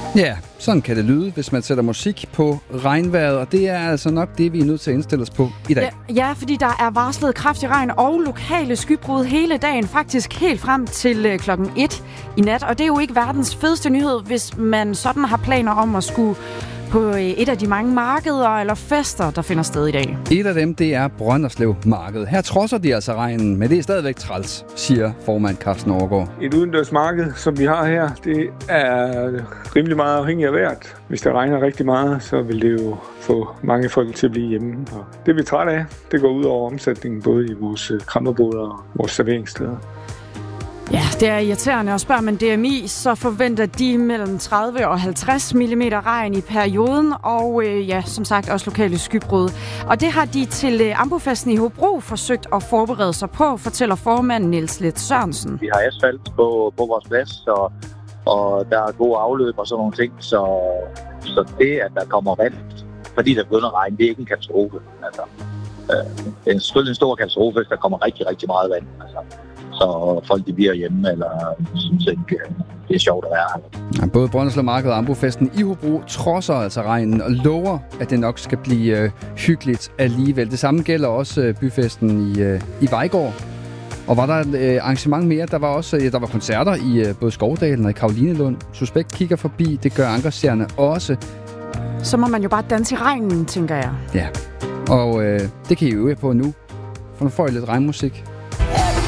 Ja, sådan kan det lyde, hvis man sætter musik på regnvejret, og det er altså nok det, vi er nødt til at indstille os på i dag. Ja, fordi der er varslet kraftig regn og lokale skybrud hele dagen, faktisk helt frem til klokken 1 i nat. Og det er jo ikke verdens fedeste nyhed, hvis man sådan har planer om at skulle på et af de mange markeder eller fester, der finder sted i dag. Et af dem, det er Brønderslev Marked. Her trodser de altså regnen, men det er stadigvæk træls, siger formand Carsten Overgaard. Et udendørs marked, som vi har her, det er rimelig meget afhængigt af vejret. Hvis det regner rigtig meget, så vil det jo få mange folk til at blive hjemme. Og det er vi trætte af. Det går ud over omsætningen både i vores krammerboder og vores serveringssteder. Ja, det er irriterende, og spørger man DMI, så forventer de mellem 30 og 50 mm regn i perioden, og som sagt også lokale skybrud. Og det har de til Ambofesten i Hobro forsøgt at forberede sig på, fortæller formand Niels Leth Sørensen. Vi har asfalt på vores plads, og der er gode afløb og sådan nogle ting, så det, at der kommer vand, fordi der begynder at regne, det er ikke en katastrofe. Altså, det er selvfølgelig en stor katastrofe, hvis der kommer rigtig, rigtig meget vand. Altså. Så folk de bliver hjemme, eller synes ikke, det er sjovt at være her. Ja, både Brønderslev Marked og Ambofesten i Hobro trodser altså regnen og lover, at det nok skal blive hyggeligt alligevel. Det samme gælder også byfesten i Vejgaard. Og var der et arrangement mere? Der var også der var koncerter i både Skovdalen og i Karolinelund. Suspekt kigger forbi, det gør Ankersjerne også. Så må man jo bare danse i regnen, tænker jeg. Ja, og det kan I øve på nu, for nu får I lidt regnmusik.